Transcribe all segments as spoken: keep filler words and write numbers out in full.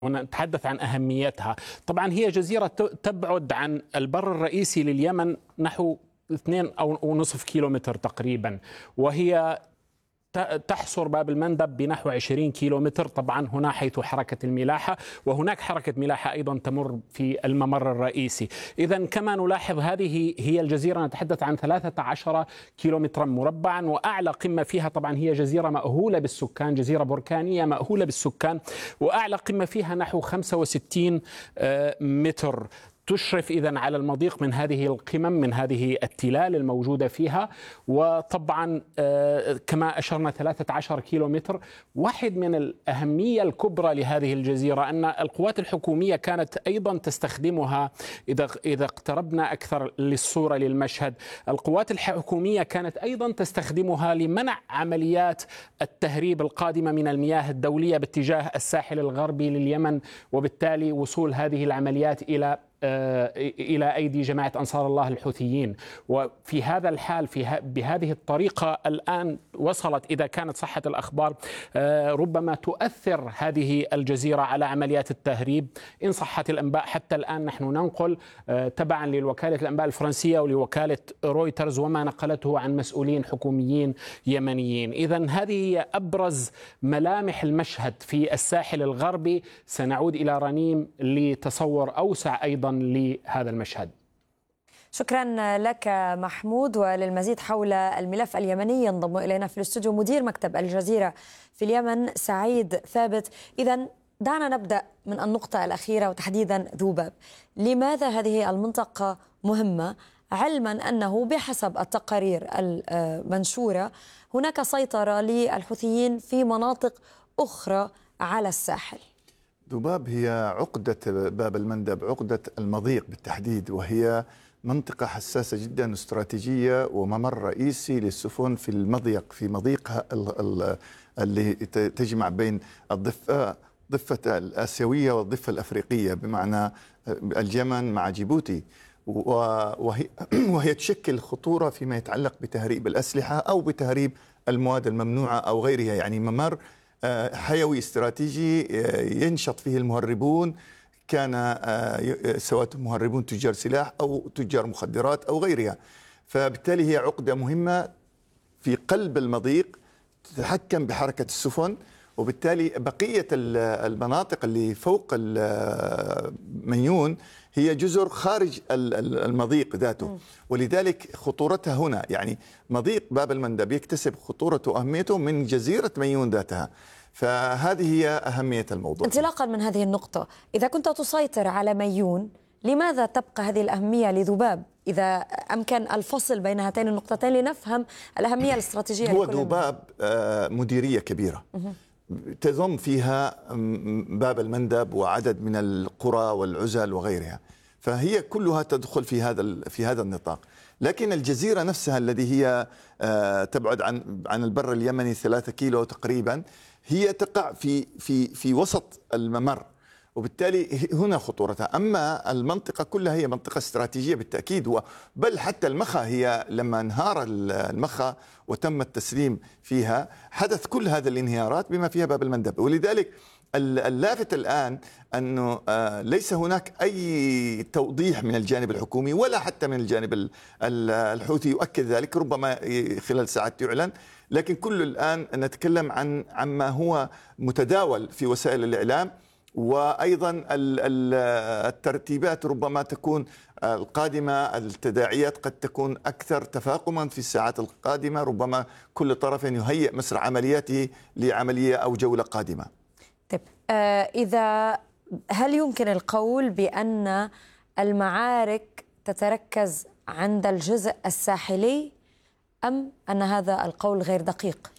ونتحدث عن أهميتها. طبعا هي جزيرة تبعد عن البر الرئيسي لليمن نحو اثنين أو نصف كيلومتر تقريبا، وهي تحصر باب المندب بنحو عشرين كيلومتر. طبعا هنا حيث حركة الملاحة، وهناك حركة ملاحة أيضا تمر في الممر الرئيسي. إذا كما نلاحظ هذه هي الجزيرة، نتحدث عن ثلاثة عشر كيلومترا مربعا، وأعلى قمة فيها طبعا هي جزيرة مأهولة بالسكان، جزيرة بركانية مأهولة بالسكان، وأعلى قمة فيها نحو خمسة وستين متر. تشرف إذن على المضيق من هذه القمم، من هذه التلال الموجودة فيها. وطبعا كما أشرنا ثلاثة عشر كيلومتر. واحد من الأهمية الكبرى لهذه الجزيرة أن القوات الحكومية كانت أيضا تستخدمها. إذا إذا اقتربنا أكثر للصورة للمشهد، القوات الحكومية كانت أيضا تستخدمها لمنع عمليات التهريب القادمة من المياه الدولية باتجاه الساحل الغربي لليمن، وبالتالي وصول هذه العمليات إلى إلى أيدي جماعة أنصار الله الحوثيين. وفي هذا الحال في بهذه الطريقة الآن وصلت، إذا كانت صحة الأخبار، ربما تؤثر هذه الجزيرة على عمليات التهريب. إن صحت الأنباء حتى الآن نحن ننقل تبعا لوكالة الأنباء الفرنسية ولوكالة رويترز وما نقلته عن مسؤولين حكوميين يمنيين. إذن هذه هي أبرز ملامح المشهد في الساحل الغربي. سنعود إلى رنيم لتصور أوسع أيضا لهذا المشهد. شكرا لك محمود. وللمزيد حول الملف اليمني ينضم إلينا في الاستوديو مدير مكتب الجزيرة في اليمن سعيد ثابت. إذن دعنا نبدأ من النقطة الأخيرة وتحديدا ذوباب. لماذا هذه المنطقة مهمة، علما أنه بحسب التقارير المنشورة هناك سيطرة للحوثيين في مناطق أخرى على الساحل؟ ذوباب هي عقدة باب المندب، عقدة المضيق بالتحديد، وهي منطقة حساسة جدا استراتيجية وممر رئيسي للسفن في المضيق، في مضيق اللي تجمع بين الضفة الضفة الآسيوية والضفة الأفريقية، بمعنى اليمن مع جيبوتي، وهي, وهي تشكل خطورة فيما يتعلق بتهريب الأسلحة أو بتهريب المواد الممنوعة أو غيرها. يعني ممر حيوي استراتيجي ينشط فيه المهربون، كان سواء مهربون تجار سلاح أو تجار مخدرات أو غيرها. فبالتالي هي عقدة مهمة في قلب المضيق تتحكم بحركة السفن، وبالتالي بقية المناطق اللي فوق المنيون هي جزر خارج المضيق ذاته، ولذلك خطورتها هنا. يعني مضيق باب المندب يكتسب خطورته وأهميته من جزيرة منيون ذاتها، فهذه هي أهمية الموضوع. انطلاقا من هذه النقطة، إذا كنت تسيطر على منيون، لماذا تبقى هذه الأهمية لذوباب إذا أمكن الفصل بين هاتين النقطتين لنفهم الأهمية الاستراتيجية؟ هو ذوباب مديرية كبيرة تضم فيها باب المندب وعدد من القرى والعزل وغيرها، فهي كلها تدخل في هذا في هذا النطاق. لكن الجزيرة نفسها التي هي تبعد عن عن البر اليمني ثلاثة كيلو تقريبا، هي تقع في في في وسط الممر، وبالتالي هنا خطورتها. أما المنطقة كلها هي منطقة استراتيجية بالتأكيد، بل حتى المخا، هي لما انهار المخا وتم التسليم فيها حدث كل هذه الانهيارات بما فيها باب المندب. ولذلك اللافت الآن أنه ليس هناك أي توضيح من الجانب الحكومي ولا حتى من الجانب الحوثي يؤكد ذلك، ربما خلال ساعات يعلن. لكن كل الآن نتكلم عن عما هو متداول في وسائل الإعلام، وأيضا الترتيبات ربما تكون القادمة، التداعيات قد تكون أكثر تفاقما في الساعات القادمة، ربما كل طرف يهيئ مسرع عملياته لعملية أو جولة قادمة. طيب، آه إذا هل يمكن القول بأن المعارك تتركز عند الجزء الساحلي، أم أن هذا القول غير دقيق؟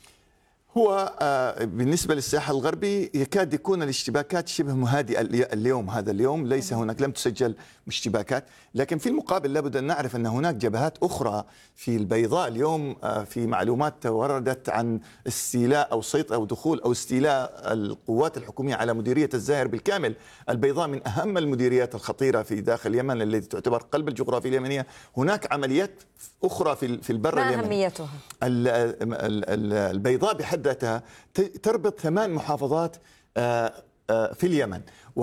هو بالنسبة للساحل الغربي يكاد يكون الاشتباكات شبه مهادئة اليوم، هذا اليوم ليس هناك، لم تسجل اشتباكات. لكن في المقابل لابد أن نعرف أن هناك جبهات أخرى في البيضاء. اليوم في معلومات وردت عن استيلاء أو سيطرة أو دخول أو استيلاء القوات الحكومية على مديرية الزاهر بالكامل. البيضاء من أهم المديريات الخطيرة في داخل اليمن التي تعتبر قلب الجغرافيا اليمنية. هناك عمليات أخرى في البر اليمني. ما أهميتها؟ البيضاء بحد ذاتها تربط ثمان محافظات في اليمن.